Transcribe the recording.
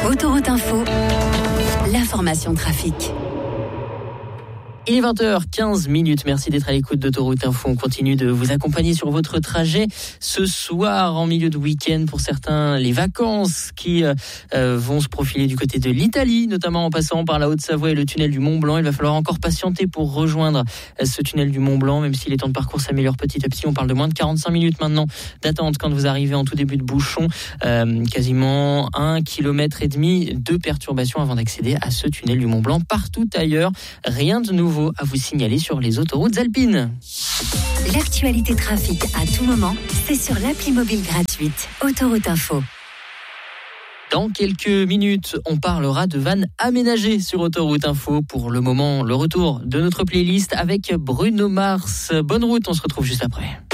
Autoroute Info, l'information trafic. Il est 20h15. Merci d'être à l'écoute d'Autoroute Info. On continue de vous accompagner sur votre trajet. Ce soir, en milieu de week-end, pour certains, les vacances qui vont se profiler du côté de l'Italie, notamment en passant par la Haute-Savoie et le tunnel du Mont-Blanc. Il va falloir encore patienter pour rejoindre ce tunnel du Mont-Blanc, même si les temps de parcours s'améliorent petit à petit. On parle de moins de 45 minutes maintenant d'attente quand vous arrivez en tout début de bouchon. Quasiment 1,5 km de perturbation avant d'accéder à ce tunnel du Mont-Blanc. Partout ailleurs, rien de nouveau à vous signaler sur les autoroutes alpines. L'actualité trafic à tout moment, c'est sur l'appli mobile gratuite Autoroute Info. Dans quelques minutes, on parlera de vannes aménagées sur Autoroute Info. Pour le moment, le retour de notre playlist avec Bruno Mars. Bonne route, on se retrouve juste après.